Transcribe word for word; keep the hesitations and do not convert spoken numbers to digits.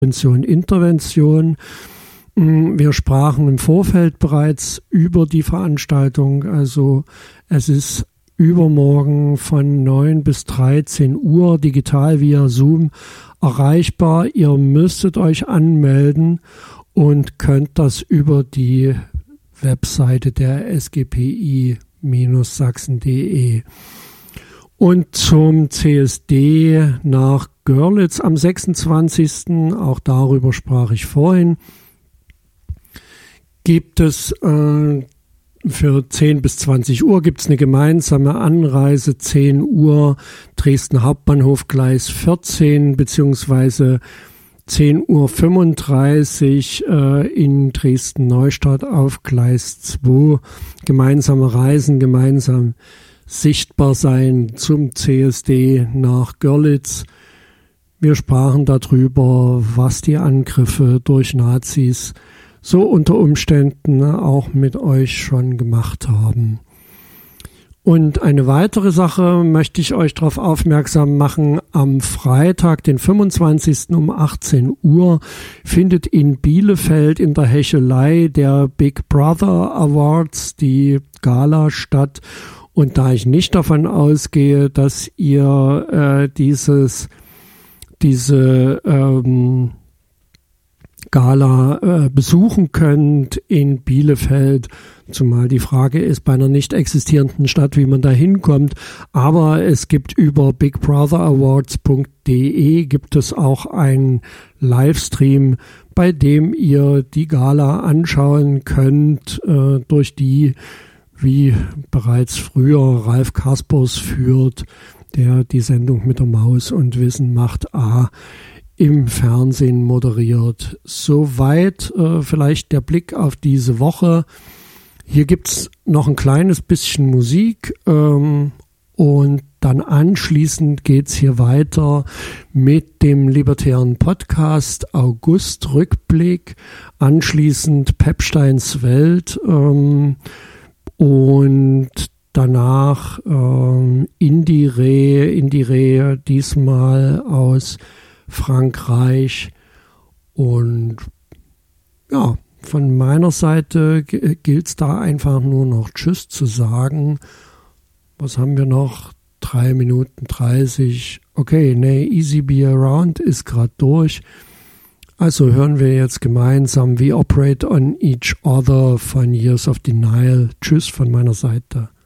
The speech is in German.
Prävention, Intervention. Wir sprachen im Vorfeld bereits über die Veranstaltung. Also es ist übermorgen von neun bis dreizehn Uhr digital via Zoom erreichbar. Ihr müsstet euch anmelden und könnt das über die Webseite der S G P I Sachsen punkt de. Und zum C S D nach Görlitz am sechsundzwanzigsten, auch darüber sprach ich vorhin, gibt es äh, für zehn bis zwanzig Uhr gibt es eine gemeinsame Anreise, zehn Uhr Dresden Hauptbahnhof Gleis vierzehn beziehungsweise zehn Uhr fünfunddreißig äh, in Dresden Neustadt auf Gleis zwei. Gemeinsame Reisen, gemeinsam sichtbar sein zum C S D nach Görlitz. Wir sprachen darüber, was die Angriffe durch Nazis so unter Umständen auch mit euch schon gemacht haben. Und eine weitere Sache möchte ich euch darauf aufmerksam machen. Am Freitag, den fünfundzwanzigsten um achtzehn Uhr, findet in Bielefeld in der Hechelei der Big Brother Awards, die Gala, statt. Und da ich nicht davon ausgehe, dass ihr äh, dieses, diese ähm, Gala äh, besuchen könnt in Bielefeld, zumal die Frage ist bei einer nicht existierenden Stadt, wie man da hinkommt, aber es gibt über big brother awards punkt de gibt es auch einen Livestream, bei dem ihr die Gala anschauen könnt, äh, durch die, wie bereits früher Ralf Kaspers führt, der die Sendung mit der Maus und Wissen macht A im Fernsehen moderiert. Soweit äh, vielleicht der Blick auf diese Woche. Hier gibt's noch ein kleines bisschen Musik ähm, und dann anschließend geht's hier weiter mit dem libertären Podcast August Rückblick, anschließend Pepsteins Welt ähm, und danach ähm, Indire, Indire diesmal aus Frankreich. Und ja, von meiner Seite g- gilt es da einfach nur noch Tschüss zu sagen. Was haben wir noch? drei Minuten dreißig. Okay, nee, Easy Be Around ist gerade durch. Also hören wir jetzt gemeinsam We Operate on Each Other von Years of Denial. Tschüss von meiner Seite.